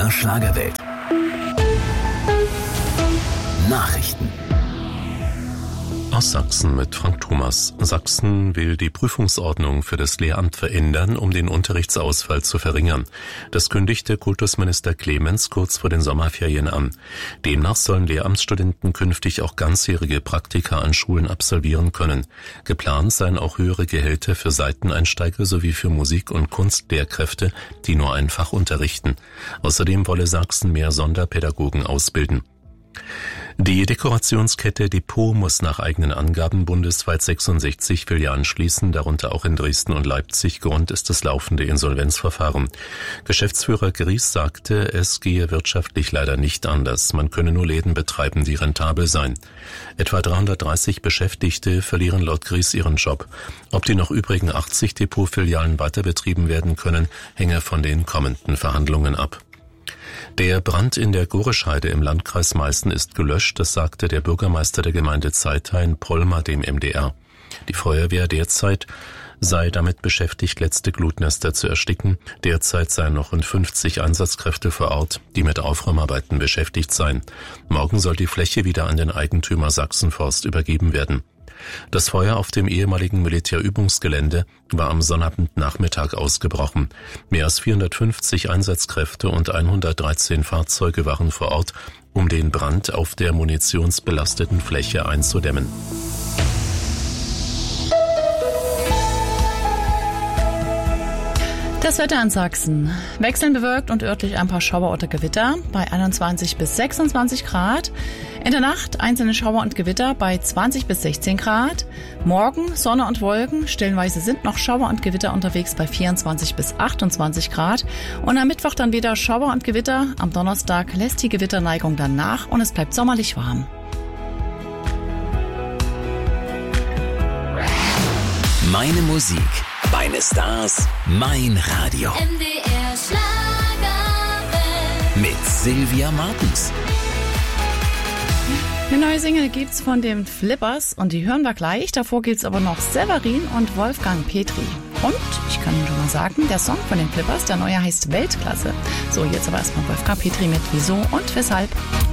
MDR Schlagerwelt. Nachrichten. Aus Sachsen mit Frank Thomas. Sachsen will die Prüfungsordnung für das Lehramt verändern, um den Unterrichtsausfall zu verringern. Das kündigte Kultusminister Clemens kurz vor den Sommerferien an. Demnach sollen Lehramtsstudenten künftig auch ganzjährige Praktika an Schulen absolvieren können. Geplant seien auch höhere Gehälter für Seiteneinsteiger sowie für Musik- und Kunstlehrkräfte, die nur ein Fach unterrichten. Außerdem wolle Sachsen mehr Sonderpädagogen ausbilden. Die Dekorationskette Depot muss nach eigenen Angaben bundesweit 66 Filialen schließen, darunter auch in Dresden und Leipzig. Grund ist das laufende Insolvenzverfahren. Geschäftsführer Gries sagte, es gehe wirtschaftlich leider nicht anders. Man könne nur Läden betreiben, die rentabel seien. Etwa 330 Beschäftigte verlieren laut Gries ihren Job. Ob die noch übrigen 80 Depot-Filialen weiter betrieben werden können, hänge von den kommenden Verhandlungen ab. Der Brand in der Gorescheide im Landkreis Meißen ist gelöscht, das sagte der Bürgermeister der Gemeinde Zeithain, Pollmer, dem MDR. Die Feuerwehr derzeit sei damit beschäftigt, letzte Glutnester zu ersticken. Derzeit seien noch rund 50 Einsatzkräfte vor Ort, die mit Aufräumarbeiten beschäftigt seien. Morgen soll die Fläche wieder an den Eigentümer Sachsenforst übergeben werden. Das Feuer auf dem ehemaligen Militärübungsgelände war am Sonnabendnachmittag ausgebrochen. Mehr als 450 Einsatzkräfte und 113 Fahrzeuge waren vor Ort, um den Brand auf der munitionsbelasteten Fläche einzudämmen. Das Wetter in Sachsen. Wechselnd bewölkt und örtlich ein paar Schauer oder Gewitter bei 21 bis 26 Grad. In der Nacht einzelne Schauer und Gewitter bei 20 bis 16 Grad. Morgen Sonne und Wolken. Stellenweise sind noch Schauer und Gewitter unterwegs bei 24 bis 28 Grad. Und am Mittwoch dann wieder Schauer und Gewitter. Am Donnerstag lässt die Gewitterneigung dann nach und es bleibt sommerlich warm. Meine Musik, meine Stars, mein Radio. MDR Schlagerwelt. Mit Sylvia Martens. Eine neue Single gibt's von den Flippers und die hören wir gleich. Davor gibt's aber noch Severin und Wolfgang Petri. Und ich kann Ihnen schon mal sagen, der Song von den Flippers, der neue heißt Weltklasse. So, jetzt aber erstmal Wolfgang Petri mit Wieso und Weshalb.